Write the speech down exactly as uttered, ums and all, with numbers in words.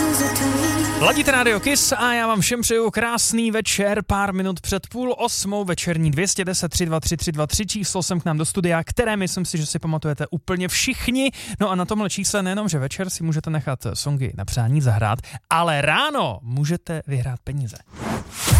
Ladíte Radio Kiss a já vám všem přeju krásný večer, pár minut před půl osmou, večerní dvě jedna nula tři dva tři tři dva tři číslo sem k nám do studia, které myslím si, že si pamatujete úplně všichni. No a na tomhle čísle nejenom, že večer si můžete nechat songy na přání zahrát, ale ráno můžete vyhrát peníze.